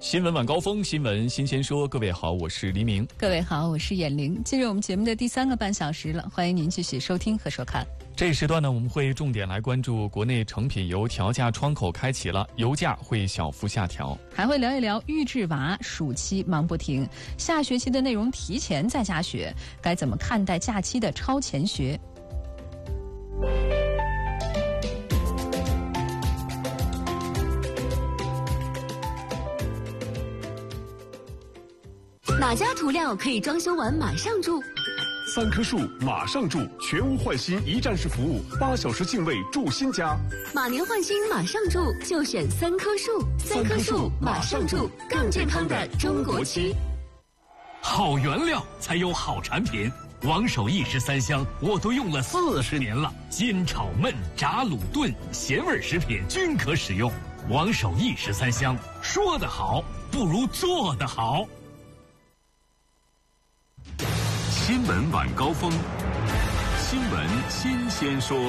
新闻晚高峰，新闻新鲜说。各位好，我是黎明。 各位好，我是闫玲。进入我们节目的第3个半小时了，欢迎您继续收听和收看。 这一时段呢，我们会重点来关注国内成品油调价窗口开启了，油价会小幅下调， 还会聊一聊预制娃暑期忙不停，下学期的内容提前在家学，该怎么看待假期的超前学？ 哪家涂料可以装修完马上住 ？3棵树马上住，全屋换新一站式服务，8小时净位住新家。 马年换新马上住，就选3棵树。3棵树马上住，更健康的中国区。 好原料才有好产品。王守义13香我都用了40年了，煎炒焖炸卤炖咸味食品均可使用。王守义13香，说得好不如做得好。 新闻晚高峰，新闻新鲜说。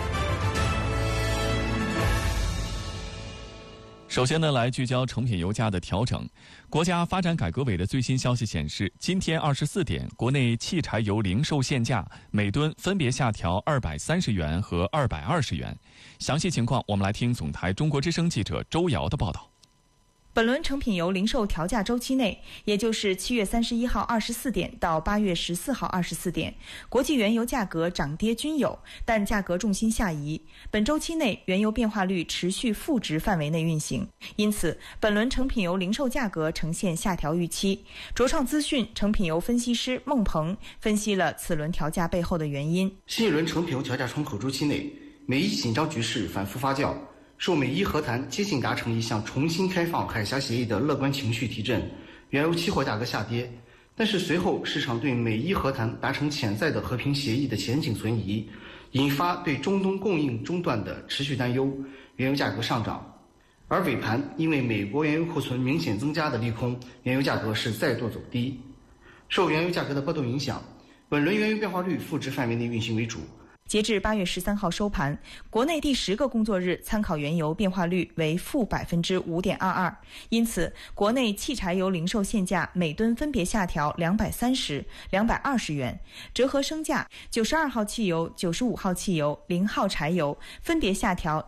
首先呢，来聚焦成品油价的调整。国家发展改革委的最新消息显示，今天24点，国内汽柴油零售限价每吨分别下调230元和220元。详细情况，我们来听总台中国之声记者周瑶的报道。 本轮成品油零售调价周期内，也就是7月31号24点到8月14号24点，国际原油价格涨跌均有，但价格重心下移。本周期内，原油变化率持续负值范围内运行，因此本轮成品油零售价格呈现下调预期。卓创资讯成品油分析师孟鹏分析了此轮调价背后的原因。 新一轮成品油调价窗口周期内，美伊紧张局势反复发酵，受美伊和谈接近达成一项重新开放海峡协议的乐观情绪提振，原油期货价格下跌。但是随后市场对美伊和谈达成潜在的和平协议的前景存疑，引发对中东供应中断的持续担忧，原油价格上涨。而尾盘因为美国原油库存明显增加的利空，原油价格是再度走低。受原油价格的波动影响，本轮原油变化率负值范围内运行为主。 截至8月13号收盘，国内第10个工作日参考原油变化率为负5.22%，因此国内汽柴油零售限价每吨分别下调230、220元，折合升价92号汽油、95号汽油、0号柴油分别下调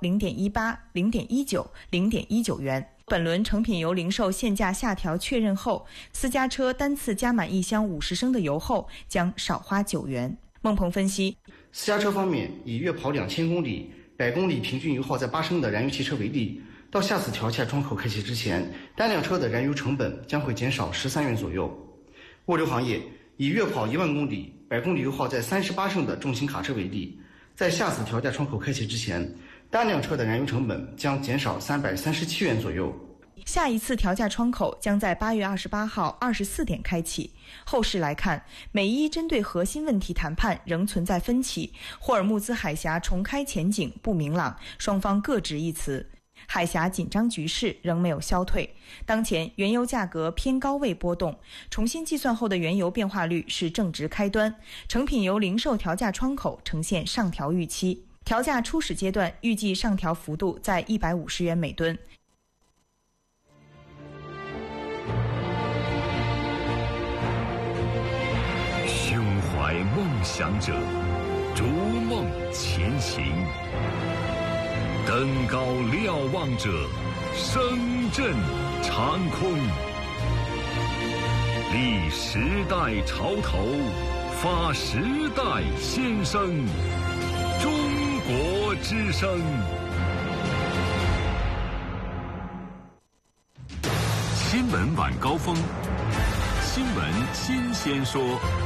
0.18、0.19、0.19元。本轮成品油零售限价下调确认后，私家车单次加满1箱50升的油后将少花9元。孟鹏分析， 私家车方面，以月跑2000公里、100公里平均油耗在8升的燃油汽车为例，到下次调价窗口开启之前，单辆车的燃油成本将会减少13元左右。物流行业，以月跑1万公里、100公里油耗在38升的重型卡车为例，在下次调价窗口开启之前，单辆车的燃油成本将减少337元左右。 下一次调价窗口将在8月28号24点开启。后市来看，美伊针对核心问题谈判仍存在分歧，霍尔木兹海峡重开前景不明朗，双方各执一词。海峡紧张局势仍没有消退，当前原油价格偏高位波动，重新计算后的原油变化率是正值开端，成品油零售调价窗口呈现上调预期。调价初始阶段预计上调幅度在150元每吨。 胸怀梦想者，逐梦前行；登高瞭望者，声震长空。立时代潮头，发时代先声。中国之声。新闻晚高峰，新闻新鲜说。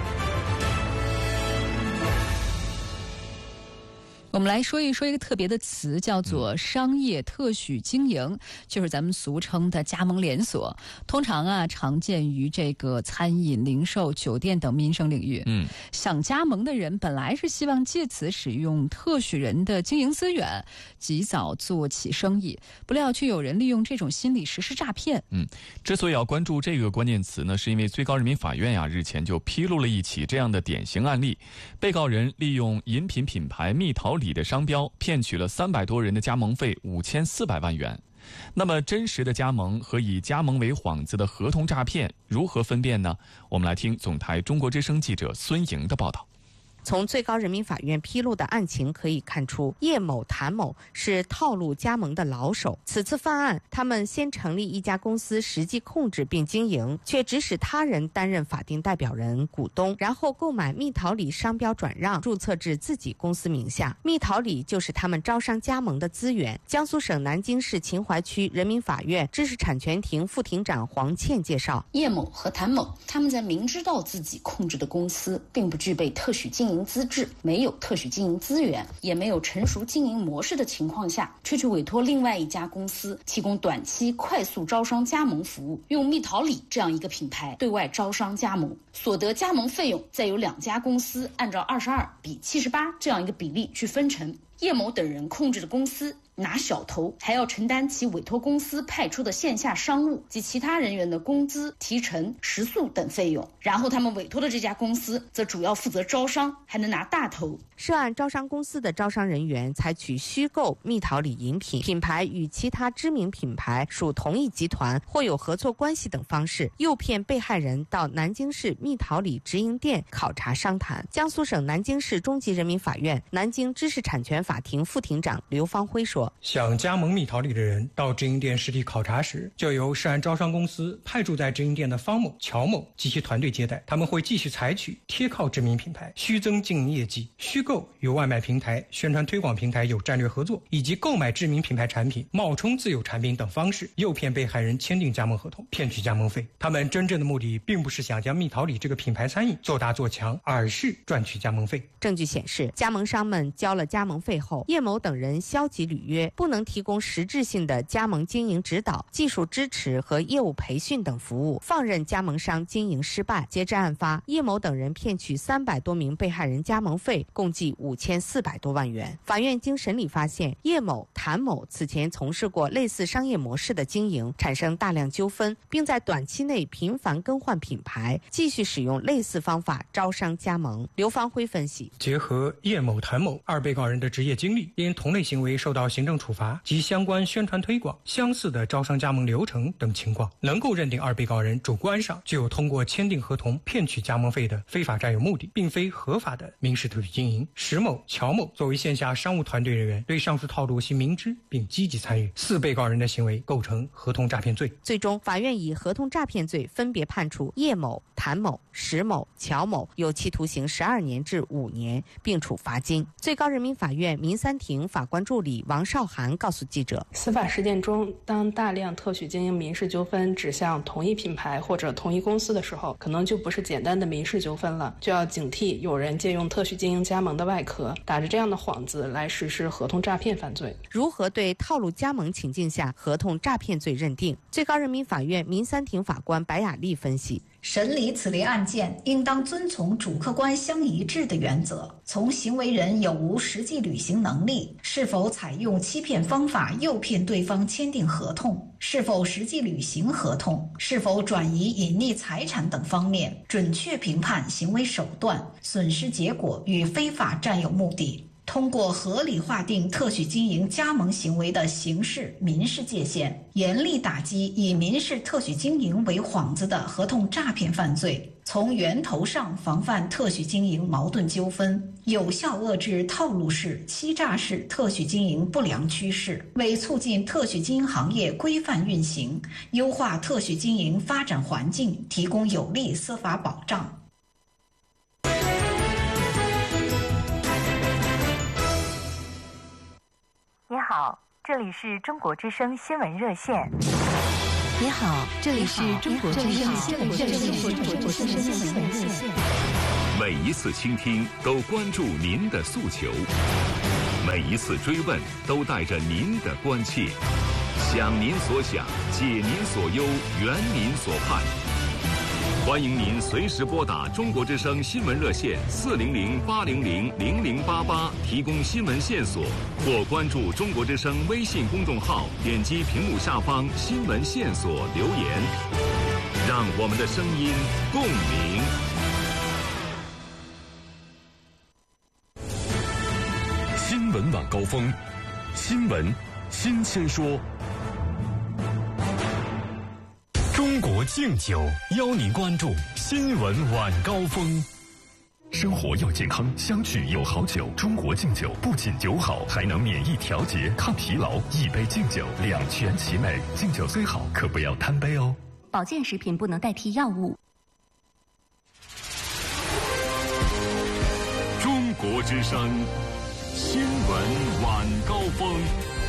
我们来说一说一个特别的词，叫做商业特许经营，就是咱们俗称的加盟连锁。通常常见于这个餐饮、零售、酒店等民生领域。想加盟的人本来是希望借此使用特许人的经营资源，及早做起生意，不料却有人利用这种心理实施诈骗。 之所以要关注这个关键词呢，是因为最高人民法院日前就披露了一起这样的典型案例，被告人利用饮品品牌蜜桃李的商标骗取了300多人的加盟费5400万元。 那么真实的加盟和以加盟为幌子的合同诈骗如何分辨呢？我们来听总台中国之声记者孙莹的报道。 从最高人民法院披露的案情可以看出，叶某、谭某是套路加盟的老手。此次犯案，他们先成立一家公司实际控制并经营，却指使他人担任法定代表人、股东，然后购买蜜桃李商标转让，注册至自己公司名下。蜜桃李就是他们招商加盟的资源。江苏省南京市秦淮区人民法院知识产权庭副庭长黄倩介绍， 叶某和谭某他们在明知道自己控制的公司并不具备特许经营资质，没有特许经营资源，也没有成熟经营模式的情况下，却去委托另外一家公司提供短期快速招商加盟服务，用蜜桃李这样一个品牌对外招商加盟，所得加盟费用再由2家公司按照22:78这样一个比例去分成。叶某等人控制的公司拿小头，还要承担其委托公司派出的线下商务及其他人员的工资、提成、食宿等费用，然后他们委托的这家公司则主要负责招商，还能拿大头。 涉案招商公司的招商人员采取虚构蜜桃李饮品品牌与其他知名品牌属同一集团或有合作关系等方式，诱骗被害人到南京市蜜桃李直营店考察商谈。江苏省南京市中级人民法院南京知识产权法庭副庭长刘方辉说， 想加盟蜜桃李的人到直营店实地考察时，就由涉案招商公司派驻在直营店的方某、乔某及其团队接待。他们会继续采取贴靠知名品牌、虚增经营业绩、虚构与外卖平台、宣传推广平台有战略合作，以及购买知名品牌产品、冒充自有产品等方式，诱骗被害人签订加盟合同，骗取加盟费。他们真正的目的并不是想将蜜桃李这个品牌餐饮做大做强，而是赚取加盟费。 证据显示，加盟商们交了加盟费后，叶某等人消极履约，不能提供实质性的加盟经营指导、技术支持和业务培训等服务，放任加盟商经营失败。截至案发，叶某等人骗取300多名被害人加盟费，共计5400多万元。法院经审理发现，叶某、谭某此前从事过类似商业模式的经营，产生大量纠纷，并在短期内频繁更换品牌，继续使用类似方法招商加盟。刘方辉分析， 结合叶某、谭某2被告人的职业经历，因同类行为受到行政处罚及相关宣传推广、相似的招商加盟流程等情况，能够认定2被告人主观上具有通过签订合同骗取加盟费的非法占有目的，并非合法的民事特许经营。石某、乔某作为线下商务团队人员，对上述套路系明知并积极参与，4被告人的行为构成合同诈骗罪。 最终，法院以合同诈骗罪分别判处叶某、谭某、石某、乔某有期徒刑12年至5年，并处罚金。最高人民法院民三庭法官助理王少涵告诉记者， 司法实践中，当大量特许经营民事纠纷指向同一品牌或者同一公司的时候，可能就不是简单的民事纠纷了，就要警惕有人借用特许经营加盟的外壳，打着这样的幌子来实施合同诈骗犯罪。 如何对套路加盟情境下合同诈骗罪认定？最高人民法院民三庭法官白雅丽分析， 审理此类案件应当遵从主客观相一致的原则，从行为人有无实际履行能力，是否采用欺骗方法诱骗对方签订合同，是否实际履行合同，是否转移隐匿财产等方面，准确评判行为手段、损失结果与非法占有目的，通过合理划定特许经营加盟行为的刑事、民事界限，严厉打击以民事特许经营为幌子的合同诈骗犯罪，从源头上防范特许经营矛盾纠纷，有效遏制套路式、欺诈式特许经营不良趋势，为促进特许经营行业规范运行、优化特许经营发展环境提供有力司法保障。 你好，这里是中国之声新闻热线。 你好，这里是中国之声新闻热线。 每一次倾听都关注您的诉求，每一次追问都带着您的关切，想您所想，解您所忧，圆您所盼。欢迎您随时拨打中国之声新闻热线400-800-0088提供新闻线索，或关注中国之声微信公众号，点击屏幕下方新闻线索留言，让我们的声音共鸣。新闻晚高峰，新闻新鲜说， 中国敬酒邀您关注新闻晚高峰。生活要健康，相聚有好酒。中国敬酒不仅酒好，还能免疫调节、抗疲劳。一杯敬酒，两全其美。敬酒虽好，可不要贪杯哦。 保健食品不能代替药物。 中国之声新闻晚高峰。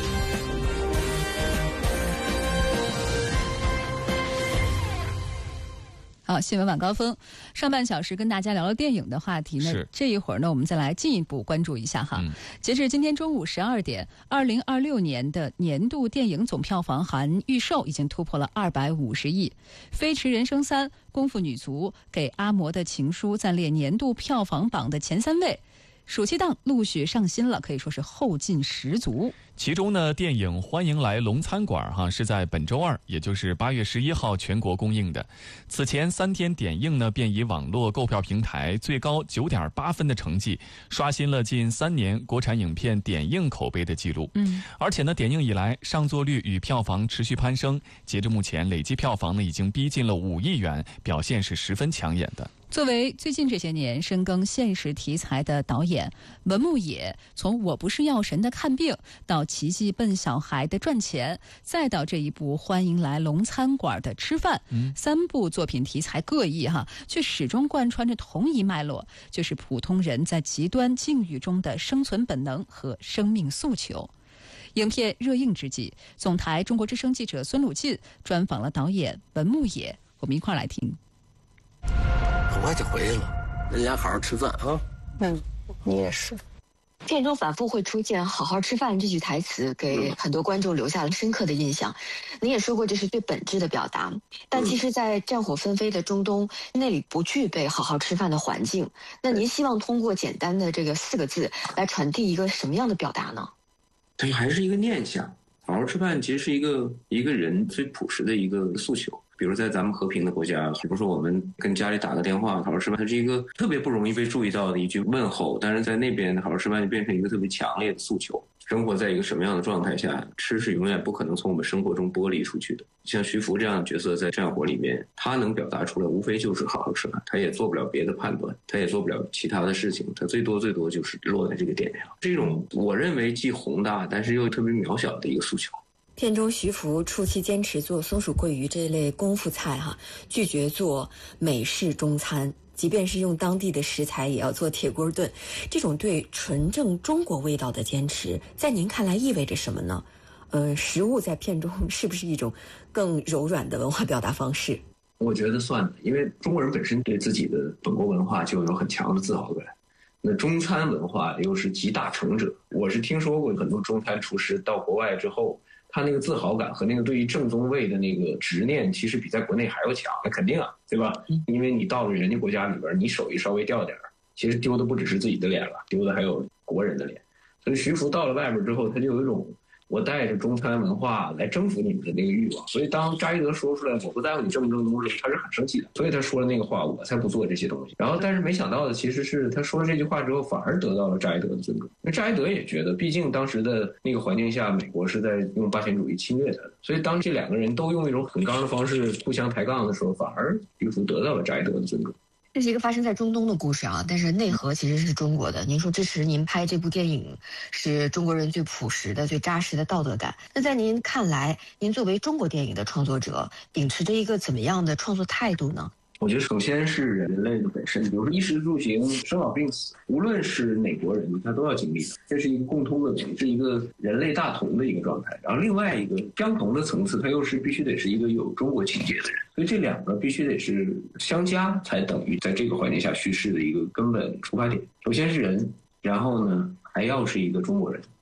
好，新闻晚高峰，上半小时跟大家聊聊电影的话题呢。这一会儿呢，我们再来进一步关注一下哈。截至今天中午12点，2026年的年度电影总票房含预售已经突破了250亿，《飞驰人生3》、《功夫女足》、《给阿嬷的情书》暂列年度票房榜的前3位。暑期档陆续上新了，可以说是后劲十足。 其中呢，电影《欢迎来龙餐馆》是在本周二，也就是8月11号全国公映的。此前3天点映呢，便以网络购票平台最高9.8分的成绩，刷新了近3年国产影片点映口碑的记录。而且呢，点映以来上座率与票房持续攀升，截至目前累计票房呢已经逼近了5亿元，表现是十分抢眼的。 作为最近这些年深耕现实题材的导演，文牧野从我不是药神的看病，到奇迹笨小孩的赚钱，再到这一部欢迎来龙餐馆的吃饭，3部作品题材各异却始终贯穿着同一脉络，就是普通人在极端境遇中的生存本能和生命诉求。影片热映之际，总台中国之声记者孙鲁进专访了导演文牧野，我们一块儿来听。 很快就回来了，人家好好吃饭啊。 你也是。片中反复会出现"好好吃饭"这句台词，给很多观众留下了深刻的印象。您也说过这是最本质的表达，但其实在战火纷飞的中东，那里不具备好好吃饭的环境。那您希望通过简单的这个4个字来传递一个什么样的表达呢？ 它还是一个念想。好好吃饭其实是一个人最朴实的一个诉求。比如在咱们和平的国家，比如说我们跟家里打个电话好好吃饭，它是一个特别不容易被注意到的一句问候，但是在那边好好吃饭就变成一个特别强烈的诉求。生活在一个什么样的状态下，吃是永远不可能从我们生活中剥离出去的。像徐福这样的角色在战火里面，他能表达出来无非就是好好吃饭，他也做不了别的判断，他也做不了其他的事情，他最多就是落在这个点上。这种我认为既宏大但是又特别渺小的一个诉求。 片中徐福初期坚持做松鼠桂鱼这类功夫菜拒绝做美式中餐，即便是用当地的食材也要做铁锅炖。这种对纯正中国味道的坚持，在您看来意味着什么呢？食物在片中是不是一种更柔软的文化表达方式？ 我觉得算的，因为中国人本身对自己的本国文化就有很强的自豪感。那中餐文化又是集大成者，我是听说过很多中餐厨师到国外之后，他那个自豪感和那个对于正宗味的那个执念，其实比在国内还要强。那肯定对吧？因为你到了人家国家里边，你手艺稍微掉点，其实丢的不只是自己的脸了，丢的还有国人的脸。所以徐福到了外边之后，他就有一种我带着中餐文化来征服你们的那个欲望。所以当扎伊德说出来我不在乎你正不正宗的时候，他是很生气的。所以他说了那个话，我才不做这些东西。然后但是没想到的其实是他说了这句话之后，反而得到了扎伊德的尊重。那扎伊德也觉得，毕竟当时的那个环境下，美国是在用霸权主义侵略他的。所以当这2个人都用一种很刚的方式互相抬杠的时候，反而徐福得到了扎伊德的尊重。 这是一个发生在中东的故事但是内核其实是中国的。您说支持您拍这部电影是中国人最朴实的、最扎实的道德感。那在您看来，您作为中国电影的创作者，秉持着一个怎么样的创作态度呢？ 我觉得首先是人类的本身，比如说衣食住行、生老病死，无论是哪国人，他都要经历的，这是一个共通的东西，是一个人类大同的一个状态。然后另外一个相同的层次，它又是必须得是一个有中国情节的人，所以这2个必须得是相加，才等于在这个环境下叙事的一个根本出发点。首先是人，然后呢还要是一个中国人。